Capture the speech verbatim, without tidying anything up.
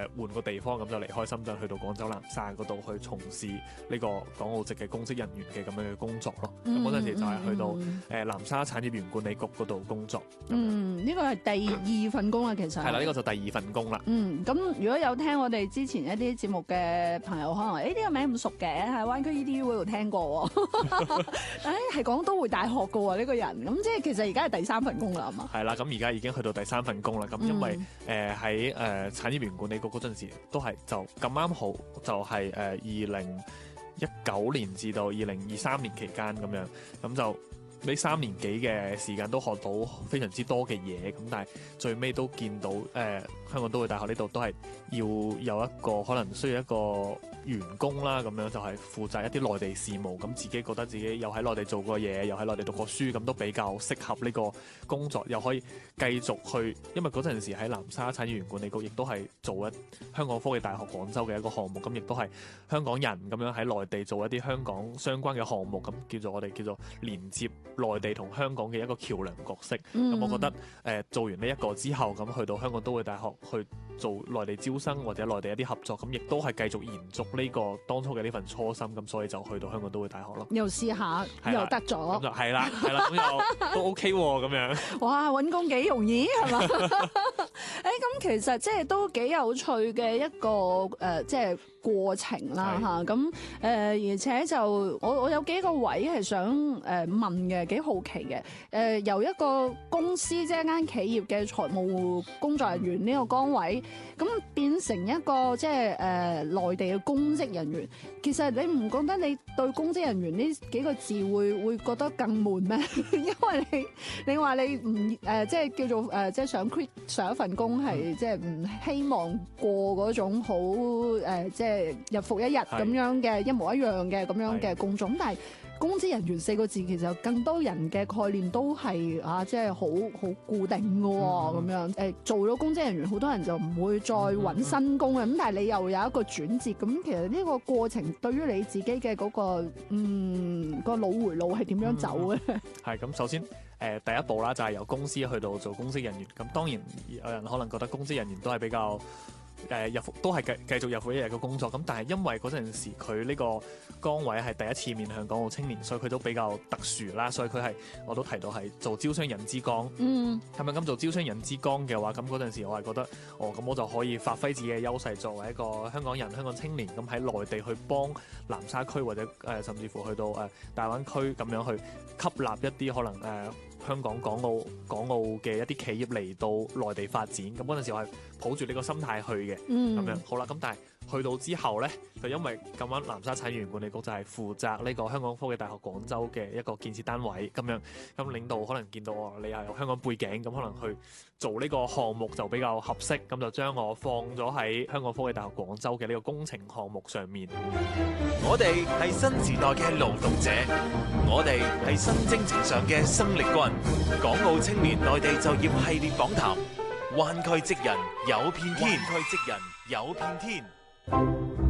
誒換個地方，咁就離開深圳去到廣州南沙嗰度去從事呢個港澳籍嘅公職人員嘅咁樣嘅工作咯。咁嗰陣時就係去到誒、呃、南沙產業園管理局嗰度工作。 嗯，呢個係第二份工啦，其實係啦，呢個就第二份工啦。 嗯，咁如果有聽我哋之前一啲節目嘅朋友，可能誒呢個名唔熟嘅，喺灣區 E D U 嗰度聽過喎。誒係港都會大學嘅喎呢個人，咁即係其實而家係第三份工啦，係嘛？ 係啦，咁而家已經去到第三份工啦。咁因為誒喺誒產業園管理局嗰陣時，都係就咁啱好就係誒二零一九年至到二零二三年期間咁樣，咁就呢三年幾嘅時間都學到非常之多嘅嘢。咁但係最尾都見到誒、呃、香港都會大學呢度都係要有一個可能需要一個員工啦，咁樣就係負責一啲內地事務，咁自己覺得自己又喺內地做過嘢，又喺內地讀過書，咁都比較適合呢個工作，又可以繼續去，因為嗰陣時喺南沙產業園管理局亦都係做一香港科技大學廣州嘅一個項目，咁亦都係香港人咁樣喺內地做一啲香港相關嘅項目，咁叫做我哋叫做連接內地同香港嘅一個橋梁角色。咁、嗯、我覺得誒、呃、做完呢一個之後，咁去到香港都會大學去做內地招生或者內地一啲合作，咁亦都係繼續延續呢個當初嘅呢份初心，咁所以就去到香港都會大學咯。 又試下，又得咗， 咁就係啦，係啦，咁又都 OK 喎，咁樣。 哇，揾工幾容易係嘛？誒，咁其實即係都幾有趣嘅一個誒、呃，即係過程啦嚇。咁誒、呃，而且就我我有幾個位係想誒問嘅，幾好奇嘅。誒、呃，由一個公司即係一間企業嘅財務工作人員呢個崗位，咁變成一個即係誒、呃、內地嘅公職人員，其實你唔覺得你對公職人員呢幾個字會會覺得更悶咩？因為你你話你唔誒、呃、即係叫做誒、呃、即係想 quit 上一份工係、嗯、即係唔希望過嗰種好誒、呃、即係日復一日咁樣嘅一模一樣嘅咁樣嘅工種，但係公職人員四個字其實更多人嘅概念都係啊，即係好好固定嘅喎，咁、嗯、樣誒、呃、做咗公職人員，好多人就唔會再揾新工嘅，咁、嗯、但係你又有一個轉折，咁其實呢個過程對於你自己嘅嗰、那個嗯、那個腦回路係點樣走嘅？係咁、嗯，首先誒、呃、第一步啦，就係由公司去到做公職人員，咁當然有人可能覺得公職人員都係比較。誒、呃、日復都係繼繼續日復一日嘅工作，咁但係因為嗰陣時佢呢個崗位係第一次面向港澳青年，所以佢都比較特殊啦，所以佢係我都提到係做招商引資崗。嗯，係咪咁做招商引資崗嘅話，咁嗰陣時我係覺得，哦咁我就可以發揮自己嘅優勢，作為一個香港人、香港青年，咁喺內地去幫南沙區或者誒、呃、甚至乎去到誒、呃、大灣區咁樣去吸納一啲可能誒、呃、香港、港澳、港澳嘅一啲企業嚟到內地發展，咁嗰陣時我係抱住呢個心態去嘅。嗯，咁樣好啦，咁但係去到之後咧，就因為咁樣南沙產業園管理局就係負責呢個香港科技大學廣州嘅一個建設單位咁樣，咁領導可能見到我你係有香港背景，咁可能去做呢個項目就比較合適，咁就將我放咗喺香港科技大學廣州嘅呢個工程項目上面。 我哋係新時代嘅勞動者，我哋係新征程上嘅生力軍。港澳青年內地就業系列訪談。灣區職人有片天，灣區職人有片天。